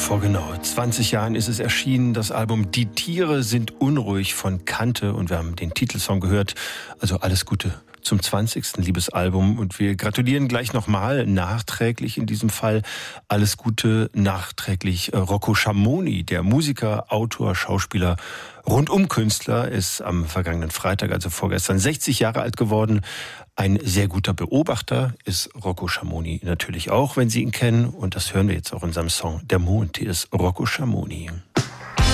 Vor genau 20 Jahren ist es erschienen, das Album Die Tiere sind unruhig von Kante, und wir haben den Titelsong gehört. Also alles Gute zum 20. liebes Album, und wir gratulieren gleich nochmal nachträglich in diesem Fall. Alles Gute nachträglich Rocco Schamoni, der Musiker, Autor, Schauspieler, Rundumkünstler, ist am vergangenen Freitag, also vorgestern, 60 Jahre alt geworden. Ein sehr guter Beobachter ist Rocco Schamoni natürlich auch, wenn Sie ihn kennen. Und das hören wir jetzt auch in seinem Song Der Mond. Hier ist Rocco Schamoni.